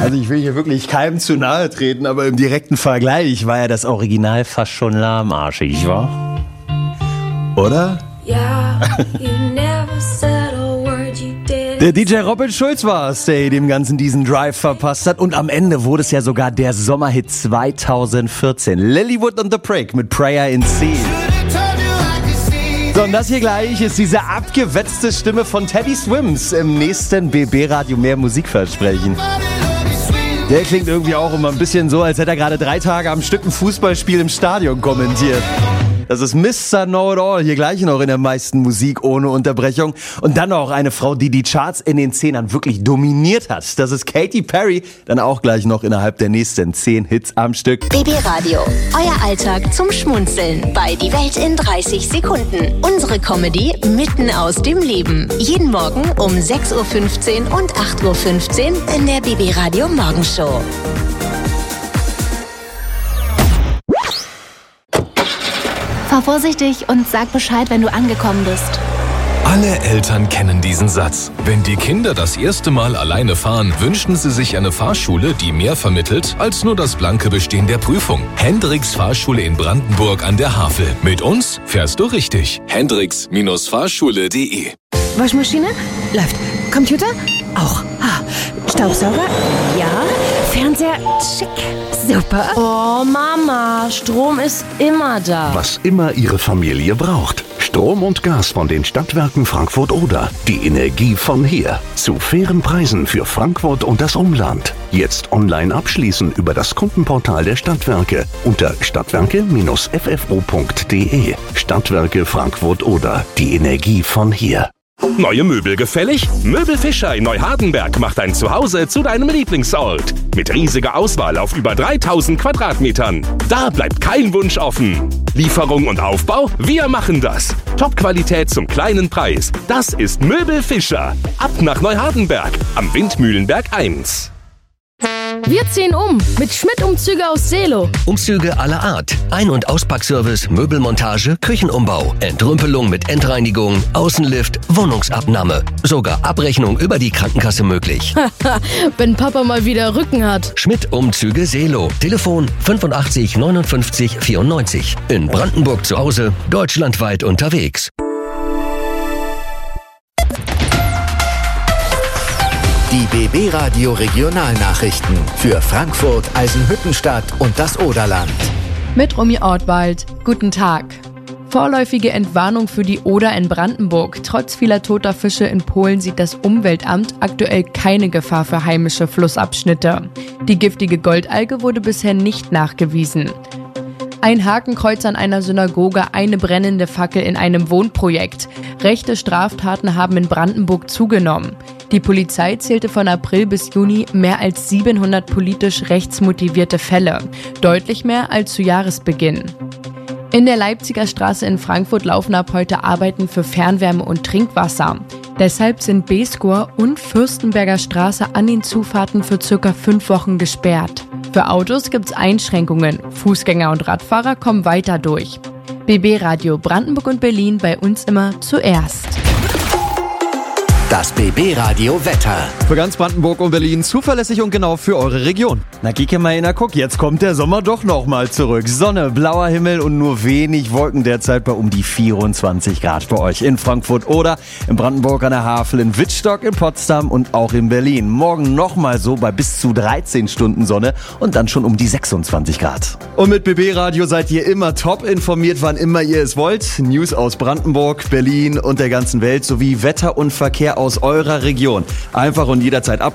Also ich will hier wirklich keinem zu nahe treten, aber im direkten Vergleich war ja das Original fast schon lahmarschig, wa? Oder? Yeah, you never said a word, you did. Der DJ Robin Schulz war es, der dem Ganzen diesen Drive verpasst hat. Und am Ende wurde es ja sogar der Sommerhit 2014. Lilywood and the Prick mit Prayer in C. So, und das hier gleich ist diese abgewetzte Stimme von Teddy Swims im nächsten BB-Radio mehr Musikversprechen. Der klingt irgendwie auch immer ein bisschen so, als hätte er gerade 3 Tage am Stück ein Fußballspiel im Stadion kommentiert. Das ist Mr. Know-It-All, hier gleich noch in der meisten Musik ohne Unterbrechung. Und dann auch eine Frau, die die Charts in den 10ern wirklich dominiert hat. Das ist Katy Perry, dann auch gleich noch innerhalb der nächsten 10 Hits am Stück. BB Radio, euer Alltag zum Schmunzeln bei Die Welt in 30 Sekunden. Unsere Comedy mitten aus dem Leben. Jeden Morgen um 6.15 Uhr und 8.15 Uhr in der BB Radio Morgenshow. Fahr vorsichtig und sag Bescheid, wenn du angekommen bist. Alle Eltern kennen diesen Satz. Wenn die Kinder das erste Mal alleine fahren, wünschen sie sich eine Fahrschule, die mehr vermittelt als nur das blanke Bestehen der Prüfung. Hendricks Fahrschule in Brandenburg an der Havel. Mit uns fährst du richtig. Hendricks-Fahrschule.de. Waschmaschine? Läuft. Computer? Auch. Staubsauger? Ja. Fernseher? Schick. Super. Oh, Mama, Strom ist immer da. Was immer Ihre Familie braucht. Strom und Gas von den Stadtwerken Frankfurt Oder. Die Energie von hier. Zu fairen Preisen für Frankfurt und das Umland. Jetzt online abschließen über das Kundenportal der Stadtwerke unter stadtwerke-ffo.de. Stadtwerke Frankfurt Oder. Die Energie von hier. Neue Möbel gefällig? Möbel Fischer in Neuhardenberg macht dein Zuhause zu deinem Lieblingsort. Mit riesiger Auswahl auf über 3000 Quadratmetern. Da bleibt kein Wunsch offen. Lieferung und Aufbau? Wir machen das. Top-Qualität zum kleinen Preis. Das ist Möbel Fischer. Ab nach Neuhardenberg am Windmühlenberg 1. Wir ziehen um mit Schmidt-Umzüge aus Seelow. Umzüge aller Art. Ein- und Auspackservice, Möbelmontage, Küchenumbau, Entrümpelung mit Endreinigung, Außenlift, Wohnungsabnahme. Sogar Abrechnung über die Krankenkasse möglich. Wenn Papa mal wieder Rücken hat. Schmidt-Umzüge Seelow. Telefon 85 59 94. In Brandenburg zu Hause, deutschlandweit unterwegs. Die BB Radio Regionalnachrichten für Frankfurt, Eisenhüttenstadt und das Oderland. Mit Romy Ortwald. Guten Tag. Vorläufige Entwarnung für die Oder in Brandenburg. Trotz vieler toter Fische in Polen sieht das Umweltamt aktuell keine Gefahr für heimische Flussabschnitte. Die giftige Goldalge wurde bisher nicht nachgewiesen. Ein Hakenkreuz an einer Synagoge, eine brennende Fackel in einem Wohnprojekt. Rechte Straftaten haben in Brandenburg zugenommen. Die Polizei zählte von April bis Juni mehr als 700 politisch rechtsmotivierte Fälle. Deutlich mehr als zu Jahresbeginn. In der Leipziger Straße in Frankfurt laufen ab heute Arbeiten für Fernwärme und Trinkwasser. Deshalb sind Beeskower und Fürstenberger Straße an den Zufahrten für ca. 5 Wochen gesperrt. Für Autos gibt's Einschränkungen. Fußgänger und Radfahrer kommen weiter durch. BB Radio Brandenburg und Berlin, bei uns immer zuerst. Das BB Radio Wetter. Für ganz Brandenburg und Berlin zuverlässig und genau für eure Region. Na, Kike mal in, guck, jetzt kommt der Sommer doch nochmal zurück. Sonne, blauer Himmel und nur wenig Wolken, derzeit bei um die 24 Grad bei euch in Frankfurt oder in Brandenburg an der Havel, in Wittstock, in Potsdam und auch in Berlin. Morgen nochmal so bei bis zu 13 Stunden Sonne und dann schon um die 26 Grad. Und mit BB Radio seid ihr immer top informiert, wann immer ihr es wollt. News aus Brandenburg, Berlin und der ganzen Welt sowie Wetter und Verkehr aus eurer Region. Einfach und jederzeit ab